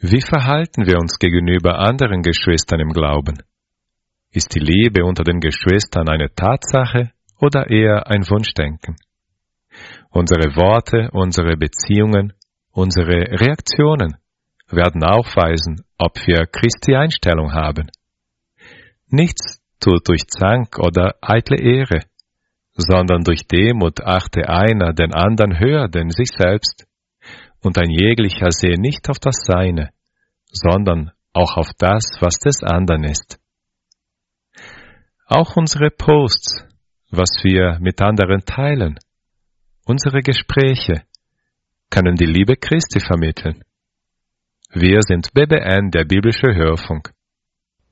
Wie verhalten wir uns gegenüber anderen Geschwistern im Glauben? Ist die Liebe unter den Geschwistern eine Tatsache oder eher ein Wunschdenken? Unsere Worte, unsere Beziehungen, unsere Reaktionen werden aufweisen, ob wir Christi Einstellung haben. Nichts tut durch Zank oder eitle Ehre, sondern durch Demut achte einer den anderen höher denn sich selbst, und ein jeglicher sehe nicht auf das Seine, sondern auch auf das, was des anderen ist. Auch unsere Posts, was wir mit anderen teilen, unsere Gespräche, können die Liebe Christi vermitteln. Wir sind BBN, der biblische Hörfunk.